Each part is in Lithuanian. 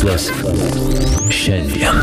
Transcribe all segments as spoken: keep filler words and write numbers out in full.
Mokslas šiandien.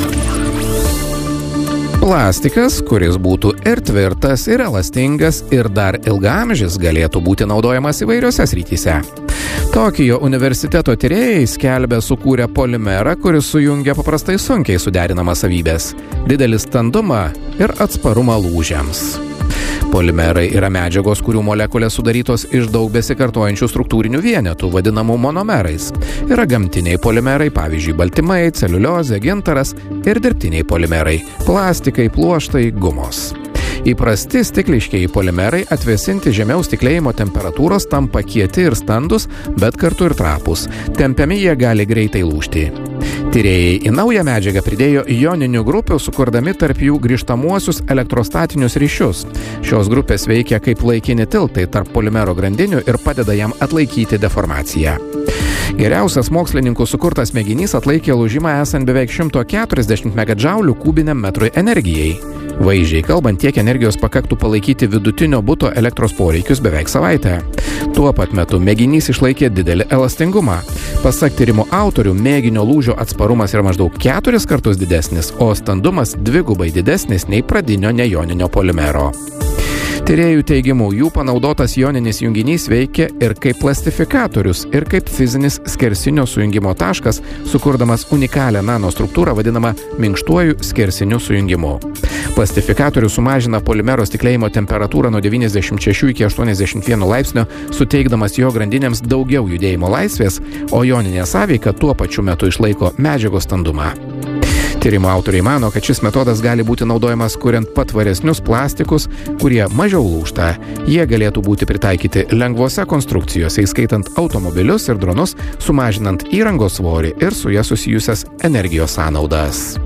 Plastikas, kuris būtų ir tvirtas, ir elastingas, ir dar ilgaamžis, galėtų būti naudojamas įvairiose srityse. Tokijo universiteto tyrėjai skelbia sukūrę polimerą, kuris sujungia paprastai sunkiai suderinamas savybės – didelį standumą ir atsparumą lūžiams. Polimerai yra medžiagos, kurių molekulės sudarytos iš daug besikartojančių struktūrinių vienetų, vadinamų monomerais. Yra gamtiniai polimerai, pavyzdžiui, baltymai, celiuliozė, gintaras ir dirbtiniai polimerai – plastikai, pluoštai, gumos. Įprasti stikliškieji polimerai atvėsinti žemiau stiklėjimo temperatūros tampa kieti ir standus, bet kartu ir trapūs. Tempiami jie gali greitai lūžti. Tyrėjai į naują medžiagą pridėjo joninių grupių, sukurdami tarp jų grįžtamuosius elektrostatinius ryšius. Šios grupės veikia kaip laikini tiltai tarp polimero grandinių ir padeda jam atlaikyti deformaciją. Geriausias mokslininkų sukurtas mėginys atlaikė lūžimą esant beveik šimtas keturiasdešimt megadžaulių kubiniam metrui energijai. Vaizdžiai kalbant, tiek energijos pakaktų palaikyti vidutinio buto elektros poreikius beveik savaitę. Tuo pat metu mėginys išlaikė didelį elastingumą. Pasak tyrimo autorių, mėginio lūžio atsparumas yra maždaug keturis kartus didesnis, o standumas dvigubai didesnis nei pradinio nejoninio polimero. Tyrėjų teigimu, jų panaudotas joninis junginys veikia ir kaip plastifikatorius, ir kaip fizinis skersinio sujungimo taškas, sukurdamas unikalią nanostruktūrą vadinamą minkštuoju skersiniu sujungimu. Plastifikatorius sumažina polimero stiklėjimo temperatūrą nuo devyniasdešimt šešių iki aštuoniasdešimt vieno laipsnio, suteikdamas jo grandinėms daugiau judėjimo laisvės, o joninė sąveika tuo pačiu metu išlaiko medžiagos standumą. Tyrimo autoriai mano, kad šis metodas gali būti naudojamas kuriant patvaresnius plastikus, kurie mažiau lūžta. Jie galėtų būti pritaikyti lengvose konstrukcijose, įskaitant automobilius ir dronus, sumažinant įrangos svorį ir su ja susijusias energijos sąnaudas.